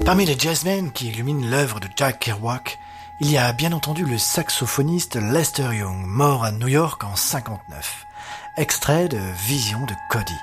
Parmi les jazzmen qui illuminent l'œuvre de Jack Kerouac, il y a bien entendu le saxophoniste Lester Young, mort à New York en 1959. Extrait de Vision de Cody.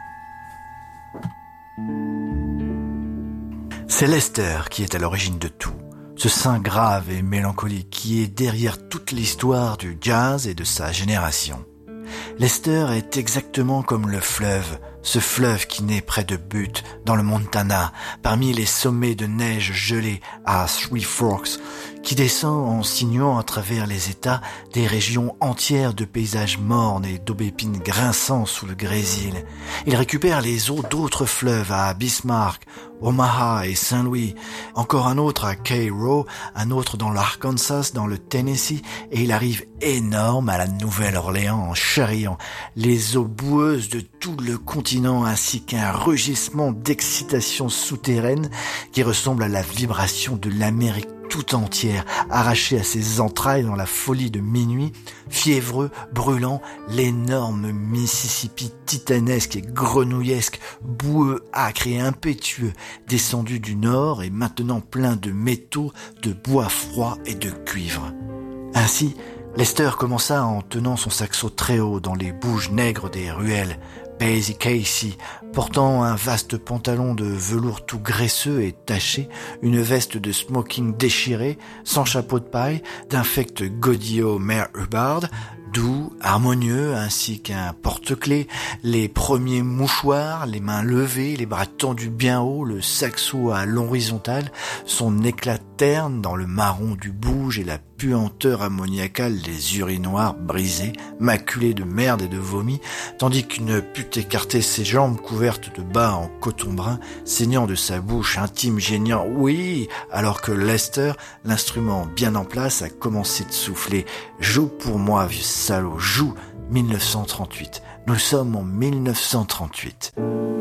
C'est Lester qui est à l'origine de tout, ce saint grave et mélancolique qui est derrière toute l'histoire du jazz et de sa génération. Lester est exactement comme le fleuve, ce fleuve qui naît près de Butte, dans le Montana, parmi les sommets de neige gelée à Three Forks, qui descend en sinuant à travers les États des régions entières de paysages mornes et d'aubépines grinçant sous le grésil. Il récupère les eaux d'autres fleuves à Bismarck, Omaha et Saint-Louis, encore un autre à Cairo, un autre dans l'Arkansas, dans le Tennessee, et il arrive énorme à la Nouvelle-Orléans en charriant les eaux boueuses de tout le continent ainsi qu'un rugissement d'excitation souterraine qui ressemble à la vibration de l'Amérique tout entière, arrachée à ses entrailles dans la folie de minuit, fiévreux, brûlant, l'énorme Mississippi titanesque et grenouillesque, boueux, âcre et impétueux, descendu du nord et maintenant plein de métaux, de bois froid et de cuivre. Ainsi, Lester commença en tenant son saxo très haut dans les bouges nègres des ruelles, Basie Casey, portant un vaste pantalon de velours tout graisseux et taché, une veste de smoking déchirée, sans chapeau de paille, d'infect godillot Mère Hubbard, doux, harmonieux, ainsi qu'un porte-clés, les premiers mouchoirs, les mains levées, les bras tendus bien haut, le saxo à l'horizontale, son éclat terne dans le marron du bouge et la puanteur ammoniacale des urinoirs brisés, maculés de merde et de vomi, tandis qu'une pute écartait ses jambes couvertes de bas en coton brun, saignant de sa bouche intime géniant « oui », alors que Lester, l'instrument bien en place, a commencé de souffler « joue pour moi, vieux salaud, joue ». 1938. Nous sommes en 1938.